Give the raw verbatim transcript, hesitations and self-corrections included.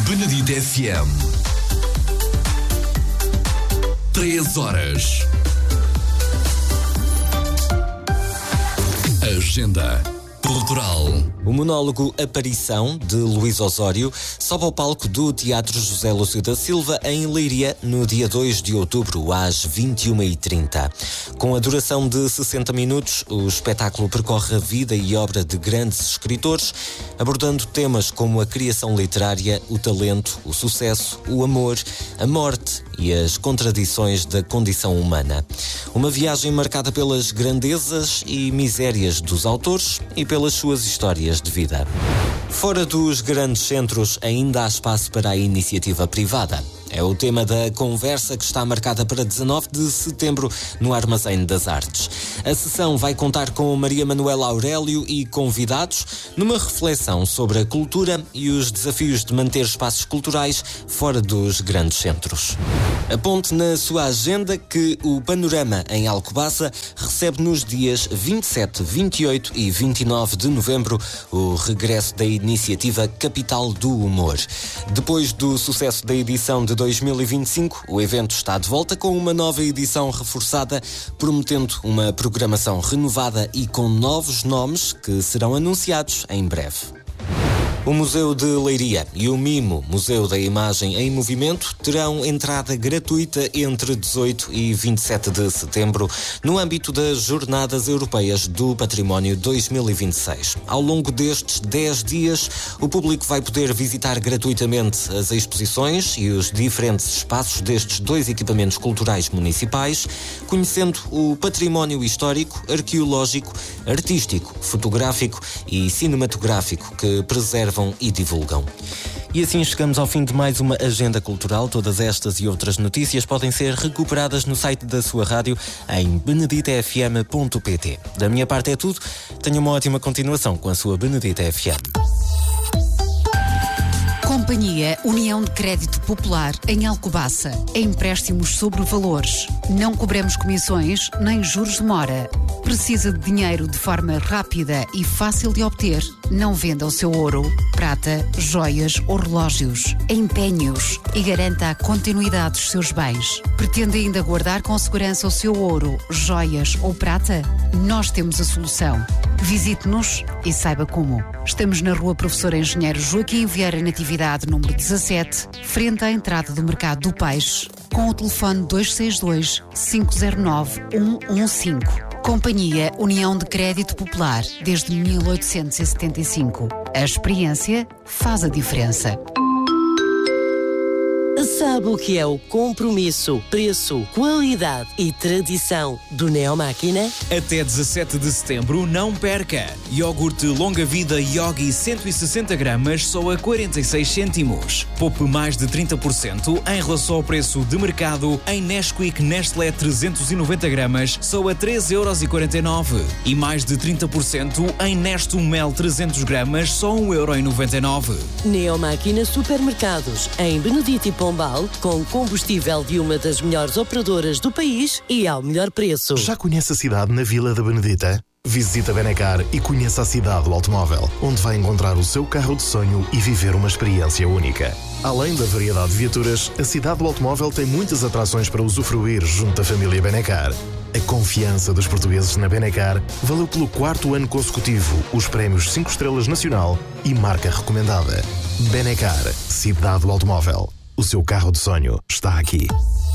Benedito F M. Três horas. Agenda cultural. O monólogo Aparição, de Luís Osório, sobe ao palco do Teatro José Lúcio da Silva, em Leiria, no dia dois de outubro, às vinte e uma e trinta. Com a duração de sessenta minutos, o espetáculo percorre a vida e obra de grandes escritores, abordando temas como a criação literária, o talento, o sucesso, o amor, a morte e as contradições da condição humana. Uma viagem marcada pelas grandezas e misérias dos autores e pelas suas histórias de vida. Fora dos grandes centros, ainda há espaço para a iniciativa privada. É o tema da conversa que está marcada para dezanove de setembro no Armazém das Artes. A sessão vai contar com Maria Manuela Aurélio e convidados numa reflexão sobre a cultura e os desafios de manter espaços culturais fora dos grandes centros. Aponte na sua agenda que o Panorama em Alcobaça recebe nos dias vinte e sete, vinte e oito e vinte e nove de novembro o regresso da iniciativa Capital do Humor. Depois do sucesso da edição de dois mil e vinte e cinco, o evento está de volta com uma nova edição reforçada, prometendo uma programação renovada e com novos nomes que serão anunciados em breve. O Museu de Leiria e o MIMO, Museu da Imagem em Movimento, terão entrada gratuita entre dezoito e vinte e sete de setembro, no âmbito das Jornadas Europeias do Património dois mil e vinte e seis. Ao longo destes dez dias, o público vai poder visitar gratuitamente as exposições e os diferentes espaços destes dois equipamentos culturais municipais, conhecendo o património histórico, arqueológico, artístico, fotográfico e cinematográfico que preservam e divulgam. E assim chegamos ao fim de mais uma agenda cultural. Todas estas e outras notícias podem ser recuperadas no site da sua rádio em benedita f m ponto p t. Da minha parte é tudo. Tenha uma ótima continuação com a sua Benedita F M. Companhia União de Crédito Popular em Alcobaça. Empréstimos sobre valores. Não cobramos comissões nem juros de mora. Precisa de dinheiro de forma rápida e fácil de obter? Não venda o seu ouro, prata, joias ou relógios. Empenhe-os e garanta a continuidade dos seus bens. Pretende ainda guardar com segurança o seu ouro, joias ou prata? Nós temos a solução. Visite-nos e saiba como. Estamos na Rua Professor Engenheiro Joaquim Vieira Natividade, número dezassete, frente à entrada do Mercado do Peixe, com o telefone dois seis dois, cinco zero nove, um um cinco. Companhia União de Crédito Popular, desde mil oitocentos e setenta e cinco. A experiência faz a diferença. Sabe o que é o compromisso, preço, qualidade e tradição do Neomáquina? Até dezassete de setembro, não perca! Iogurte Longa Vida Yogi cento e sessenta gramas só a quarenta e seis cêntimos. Poupe mais de trinta por cento em relação ao preço de mercado em Nesquik Nestlé trezentos e noventa gramas só a treze euros e quarenta e nove. E mais de trinta por cento em Nestum Mel trezentos gramas só um euro e noventa e nove. Neomáquina Supermercados, em Benedito e Pombal, com combustível de uma das melhores operadoras do país e ao melhor preço. Já conhece a cidade na Vila da Benedita? Visite a Benacar e conheça a cidade do automóvel, onde vai encontrar o seu carro de sonho e viver uma experiência única. Além da variedade de viaturas, a cidade do automóvel tem muitas atrações para usufruir junto da família Benacar. A confiança dos portugueses na Benacar valeu pelo quarto ano consecutivo os prémios cinco estrelas nacional e marca recomendada. Benacar, cidade do automóvel. O seu carro de sonho está aqui.